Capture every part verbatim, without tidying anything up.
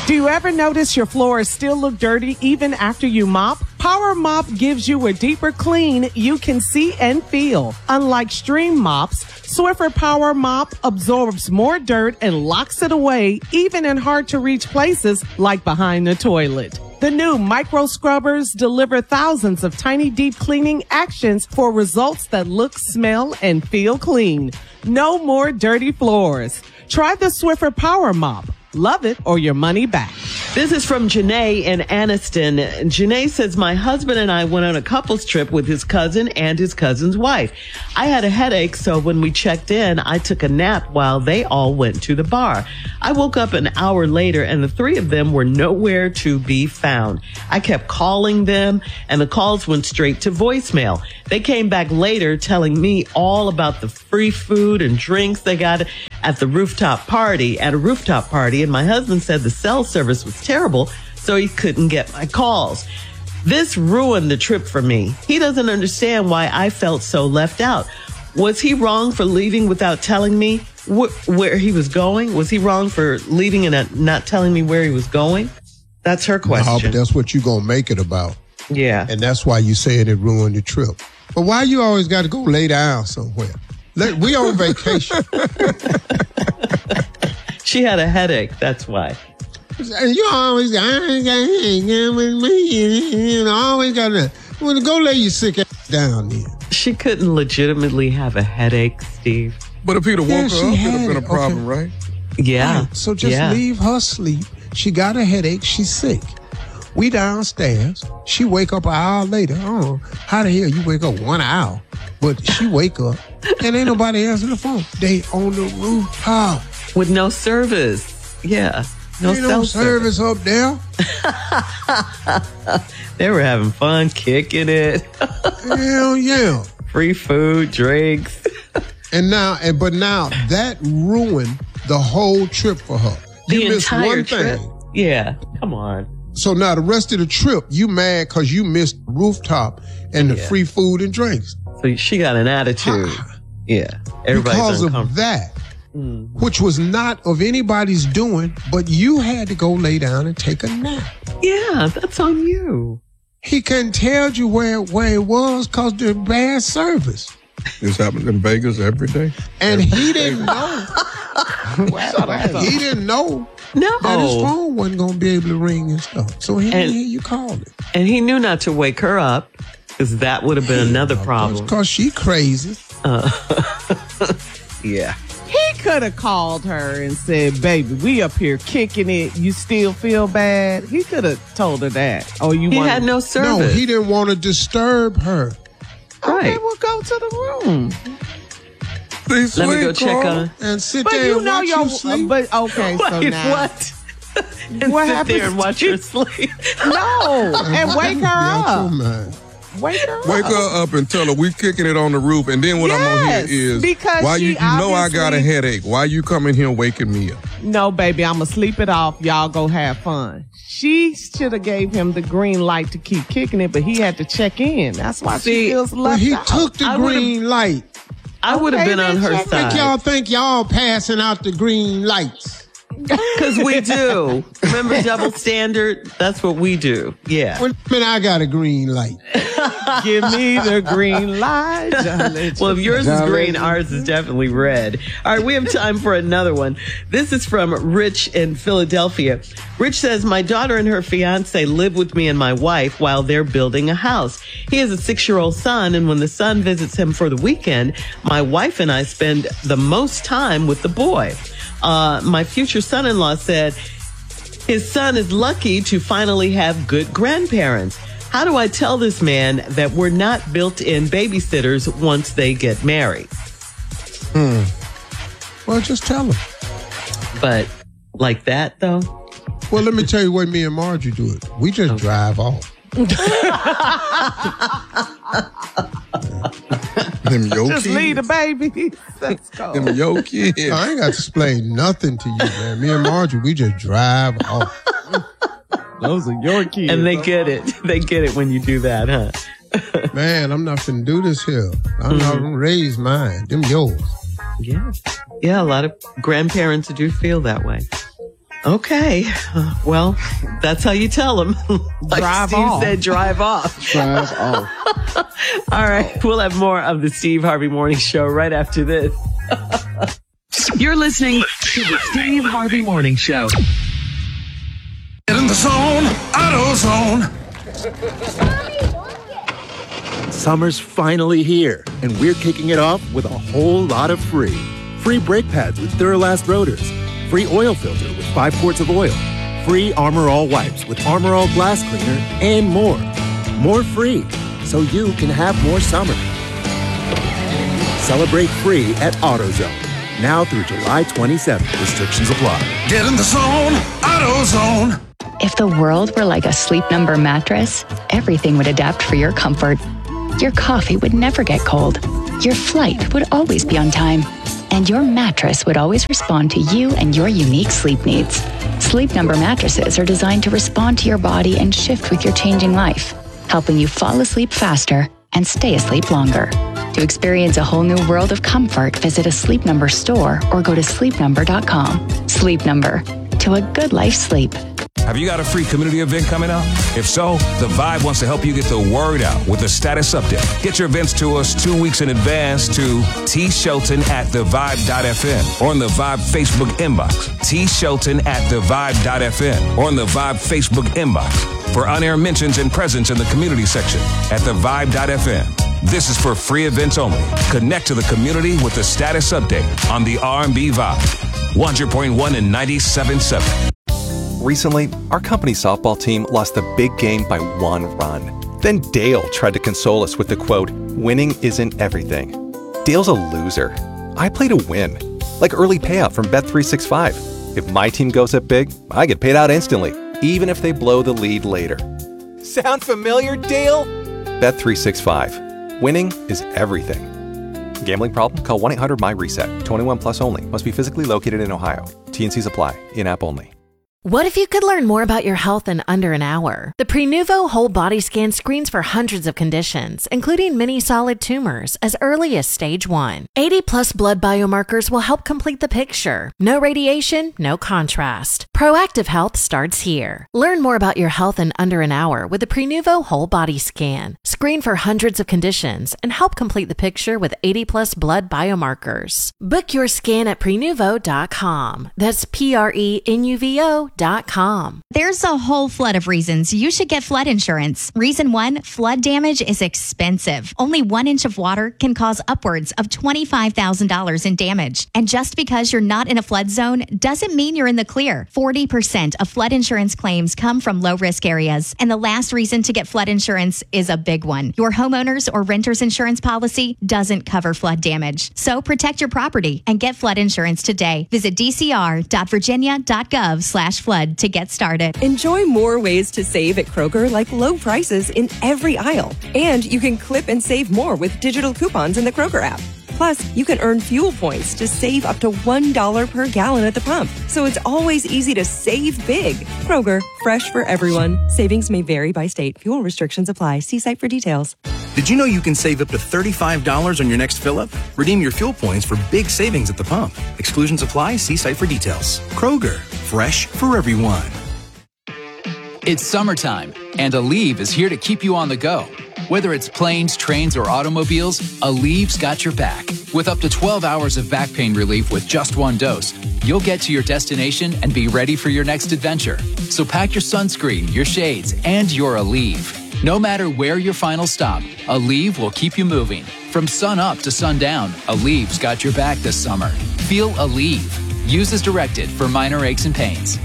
Do you ever notice your floors still look dirty even after you mop? Power Mop gives you a deeper clean you can see and feel. Unlike stream mops, Swiffer Power Mop absorbs more dirt and locks it away, even in hard-to-reach places like behind the toilet. The new micro scrubbers deliver thousands of tiny deep cleaning actions for results that look, smell, and feel clean. No more dirty floors. Try the Swiffer Power Mop. Love it or your money back. This is from Janae in Anniston. Janae says, my husband and I went on a couples trip with his cousin and his cousin's wife. I had a headache, so when we checked in, I took a nap while they all went to the bar. I woke up an hour later and the three of them were nowhere to be found. I kept calling them and the calls went straight to voicemail. They came back later telling me all about the free food and drinks they got at the rooftop party, at a rooftop party. And my husband said the cell service was terrible, so he couldn't get my calls. This ruined the trip for me. He doesn't understand why I felt so left out. Was he wrong for leaving without telling me wh- where he was going? Was he wrong for leaving and not telling me where he was going? That's her question. No, but that's what you're going to make it about. Yeah. And that's why you saying it ruined the trip. But why you always got to go lay down somewhere? Let, we on vacation. She had a headache. That's why. You always got to with me. You always got to well, go lay your sick ass down there. She couldn't legitimately have a headache, Steve. But if he'd have woke Yeah, her she up, had it'd have been a it. problem, Okay. right? Yeah. Right. So just yeah. leave her sleep. She got a headache. She's sick. We downstairs. She wake up an hour later. Oh, how the hell you wake up one hour? But she wake up and ain't nobody answering the phone. They on the rooftop. With no service. Yeah. No ain't cell no service, service up there. They were having fun, kicking it. Hell yeah. Free food, drinks. And now, and but now that ruined the whole trip for her. You The missed entire one trip. thing. Yeah. Come on. So now the rest of the trip, you mad because you missed rooftop and the Yeah. free food and drinks. So she got an attitude. Yeah. Everybody's Because of uncomfortable. that, Mm. which was not of anybody's doing, but you had to go lay down and take a nap. Yeah, that's on you. He couldn't tell you where, where it was because the bad service. This happened in Vegas every day. And he didn't know. He didn't know No. that his phone wasn't going to be able to ring and stuff. So he didn't And- hear you call it. And he knew not to wake her up because that would have been another problem. Because she crazy. Uh, yeah. He could have called her and said, baby, we up here kicking it. You still feel bad? He could have told her that. Oh, you He want had no service. No, he didn't want to disturb her. Okay, Right. well, go to the room. These Let me sweet go check Carl. on And sit But there you and know watch your, you sleep. but okay, so Wait, now. what? And What sit happens there and watch her sleep. No, and wake her Be out your up. mind. Wake her Wake up. her up and tell her we kicking it on the roof. And then what I'm gonna Yes, hear is because why she you, you know I got a obviously- headache. Why you coming here waking me up? No, baby, I'm gonna sleep it off. Y'all go have fun. She should have gave him the green light to keep kicking it, but he had to check in. That's why See, she feels But left he out. took the I would've- green light. I would have Okay, been on then her check it. Think y'all side. think y'all passing out the green lights. Because we do. Remember double standard? That's what we do. Yeah. When I got a green light. Give me the green light. darling. Well, if yours is Darling. green, ours is definitely red. All right, we have time for another one. This is from Rich in Philadelphia. Rich says, my daughter and her fiance live with me and my wife while they're building a house. He has a six-year-old son, and when the son visits him for the weekend, my wife and I spend the most time with the boy. Uh, my future son-in-law said his son is lucky to finally have good grandparents. How do I tell this man that we're not built-in babysitters once they get married? Hmm. Well, just tell him. But like that, though? Well, let me tell you what me and Margie do it. We just drive off. Them yo Just kids. leave the baby. Let's go. Them yo kids. I ain't got to explain nothing to you, man. Me and Margie, we just drive off. Those are your kids. And they get it. They get it when you do that, huh? Man, I'm not finna do this here. I'm not gonna raise mine. Them yours. Yeah. Yeah, a lot of grandparents do feel that way. Okay. Uh, well, that's how you tell them. Like Drive Steve off. said, drive off. Drive off. All right. We'll have more of the Steve Harvey Morning Show right after this. You're listening to the Steve Harvey Morning Show. Get in the zone, AutoZone. Summer's finally here, and we're kicking it off with a whole lot of free. Free brake pads with Duralast rotors. Free oil filter with five quarts of oil. Free Armor All wipes with Armor All glass cleaner, and more. More free, so you can have more summer. Celebrate free at AutoZone. Now through July twenty-seventh. Restrictions apply. Get in the zone, AutoZone. If the world were like a Sleep Number mattress, everything would adapt for your comfort. Your coffee would never get cold. Your flight would always be on time. And your mattress would always respond to you and your unique sleep needs. Sleep Number mattresses are designed to respond to your body and shift with your changing life, helping you fall asleep faster and stay asleep longer. To experience a whole new world of comfort, visit a Sleep Number store or go to sleep number dot com. Sleep Number. To a good life sleep. Have you got a free community event coming up? If so, The Vibe wants to help you get the word out with a status update. Get your events to us two weeks in advance to T. Shelton at the vibe dot f m or in the Vibe Facebook inbox. T. Shelton at the vibe dot f m or in the Vibe Facebook inbox for on-air mentions and presence in the community section at the vibe dot f m. This is for free events only. Connect to the community with the status update on the R and B Vibe. one hundred point one and ninety-seven point seven. Recently, our company softball team lost the big game by one run. Then Dale tried to console us with the quote, "Winning isn't everything." Dale's a loser. I play to win. Like early payout from Bet three sixty-five. If my team goes up big, I get paid out instantly, even if they blow the lead later. Sound familiar, Dale? Bet three sixty-five. Winning is everything. Gambling problem? Call one eight hundred my reset. twenty-one plus only. Must be physically located in Ohio. T and C's apply. In-app only. What if you could learn more about your health in under an hour? The Prenuvo Whole Body Scan screens for hundreds of conditions, including many solid tumors, as early as stage one. eighty plus blood biomarkers will help complete the picture. No radiation, no contrast. Proactive health starts here. Learn more about your health in under an hour with the Prenuvo Whole Body Scan. Screen for hundreds of conditions and help complete the picture with eighty plus blood biomarkers. Book your scan at prenuvo dot com. That's P R E N U V O dot com. There's a whole flood of reasons you should get flood insurance. Reason one, flood damage is expensive. Only one inch of water can cause upwards of twenty-five thousand dollars in damage. And just because you're not in a flood zone doesn't mean you're in the clear. forty percent of flood insurance claims come from low-risk areas. And the last reason to get flood insurance is a big one. Your homeowner's or renter's insurance policy doesn't cover flood damage. So protect your property and get flood insurance today. Visit d c r dot virginia dot gov slash flood to get started. Enjoy more ways to save at Kroger, like low prices in every aisle. And you can clip and save more with digital coupons in the Kroger app. Plus, you can earn fuel points to save up to one dollar per gallon at the pump. So it's always easy to save big. Kroger, fresh for everyone. Savings may vary by state. Fuel restrictions apply. See site for details. Did you know you can save up to thirty-five dollars on your next fill-up? Redeem your fuel points for big savings at the pump. Exclusions apply. See site for details. Kroger, fresh for everyone. It's summertime, and Aleve is here to keep you on the go. Whether it's planes, trains, or automobiles, Aleve's got your back. With up to twelve hours of back pain relief with just one dose, you'll get to your destination and be ready for your next adventure. So pack your sunscreen, your shades, and your Aleve. No matter where your final stop, Aleve will keep you moving. From sun up to sundown, Aleve's got your back this summer. Feel Aleve. Use as directed for minor aches and pains.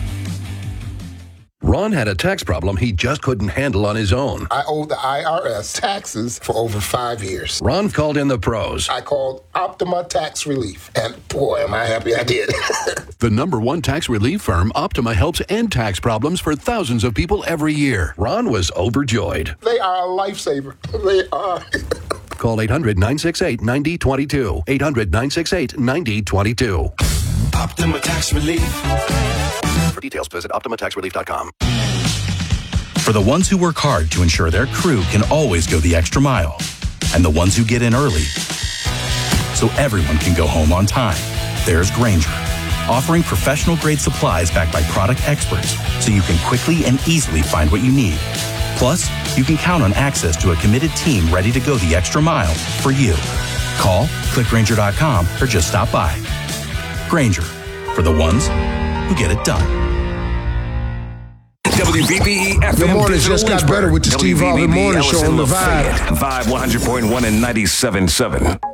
Ron had a tax problem he just couldn't handle on his own. I owed the I R S taxes for over five years. Ron called in the pros. I called Optima Tax Relief, and boy, am I happy I did. The number one tax relief firm, Optima, helps end tax problems for thousands of people every year. Ron was overjoyed. They are a lifesaver. They are. Call eight hundred, nine six eight, nine zero two two. eight hundred, nine six eight, nine zero two two. Optima Tax Relief. For details, visit optima tax relief dot com. For the ones who work hard to ensure their crew can always go the extra mile, and the ones who get in early so everyone can go home on time, there's Grainger, offering professional-grade supplies backed by product experts so you can quickly and easily find what you need. Plus, you can count on access to a committed team ready to go the extra mile for you. Call, click Grainger dot com, or just stop by. Grainger, for the ones who get it done. W V B E F M. The mornings just got better with the Steve Harvey Morning Show on the Vibe. Vibe one hundred point one and ninety-seven point seven.